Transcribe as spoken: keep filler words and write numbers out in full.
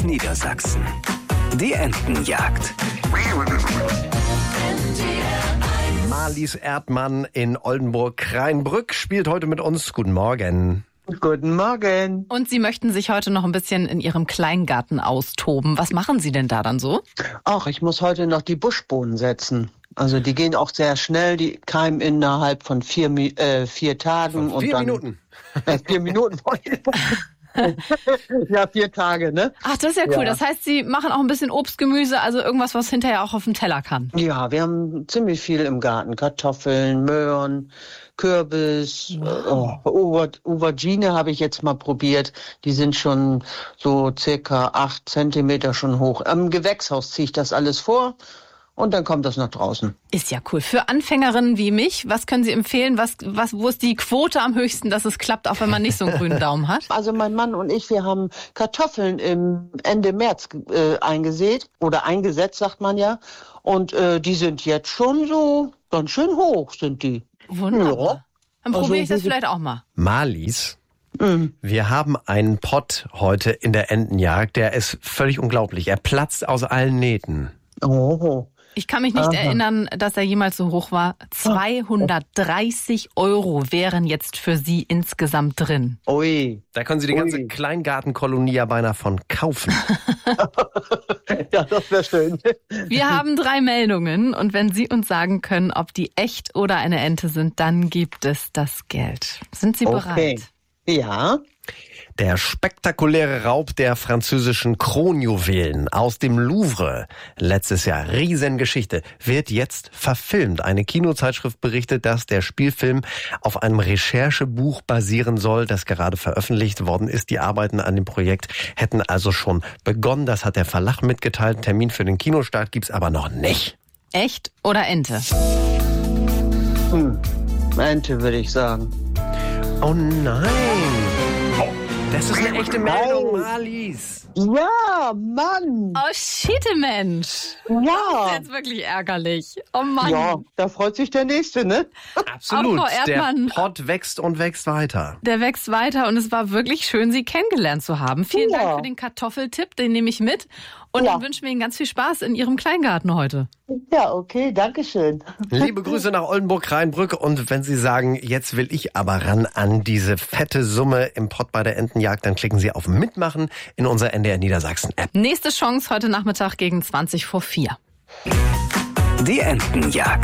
Niedersachsen. Die Entenjagd. Marlies Erdmann in Oldenburg-Kreinbrück spielt heute mit uns. Guten Morgen. Guten Morgen. Und Sie möchten sich heute noch ein bisschen in Ihrem Kleingarten austoben. Was machen Sie denn da dann so? Ach, ich muss heute noch die Buschbohnen setzen. Also die gehen auch sehr schnell, die keimen innerhalb von vier, äh, vier Tagen. Von vier und dann, Minuten. Äh, vier Minuten. Ja, vier Tage, ne? Ach, das ist ja cool. Ja. Das heißt, Sie machen auch ein bisschen Obst, Gemüse, also irgendwas, was hinterher auch auf dem Teller kann. Ja, wir haben ziemlich viel im Garten. Kartoffeln, Möhren, Kürbis, wow. äh, Auber- Aubergine habe ich jetzt mal probiert. Die sind schon so circa acht Zentimeter schon hoch. Am Gewächshaus ziehe ich das alles vor. Und dann kommt das nach draußen. Ist ja cool. Für Anfängerinnen wie mich, was können Sie empfehlen? Was, was, wo ist die Quote am höchsten, dass es klappt, auch wenn man nicht so einen grünen Daumen hat? Also mein Mann und ich, wir haben Kartoffeln im Ende März äh, eingesät oder eingesetzt, sagt man ja. Und äh, die sind jetzt schon so ganz schön hoch, sind die. Wunderbar. Ja. Dann probiere Also, ich das vielleicht auch mal. Marlies, Mhm. wir haben einen Pott heute in der Entenjagd, der ist völlig unglaublich. Er platzt aus allen Nähten. Oh. Ich kann mich nicht Aha. erinnern, dass er jemals so hoch war. zweihundertdreißig Euro wären jetzt für Sie insgesamt drin. Ui. Da können Sie die ganze Ui. Kleingartenkolonie ja beinahe von kaufen. Ja, das wäre schön. Wir haben drei Meldungen und wenn Sie uns sagen können, ob die echt oder eine Ente sind, dann gibt es das Geld. Sind Sie bereit? Okay. Ja. Der spektakuläre Raub der französischen Kronjuwelen aus dem Louvre, letztes Jahr Riesengeschichte, wird jetzt verfilmt. Eine Kinozeitschrift berichtet, dass der Spielfilm auf einem Recherchebuch basieren soll, das gerade veröffentlicht worden ist. Die Arbeiten an dem Projekt hätten also schon begonnen. Das hat der Verlag mitgeteilt. Termin für den Kinostart gibt's aber noch nicht. Echt oder Ente? Hm. Ente, würde ich sagen. Oh nein! Das ist eine echte Meldung, Nein. Marlies. Ja, Mann. Oh, shit, Mensch. Das ist Ja. jetzt wirklich ärgerlich. Oh Mann. Ja, da freut sich der Nächste, ne? Absolut. Aber Frau Der Erdmann- Pott wächst und wächst weiter. Der wächst weiter und es war wirklich schön, Sie kennengelernt zu haben. Vielen Ja. Dank für den Kartoffeltipp, den nehme ich mit. Und Ja. dann wünschen wir Ihnen ganz viel Spaß in Ihrem Kleingarten heute. Ja, okay, danke schön. Liebe Grüße nach Oldenburg-Kreinbrück. Und wenn Sie sagen, jetzt will ich aber ran an diese fette Summe im Pott bei der Entenjagd, dann klicken Sie auf Mitmachen in unserer N D R Niedersachsen-App. Nächste Chance heute Nachmittag gegen zwanzig vor vier. Die Entenjagd.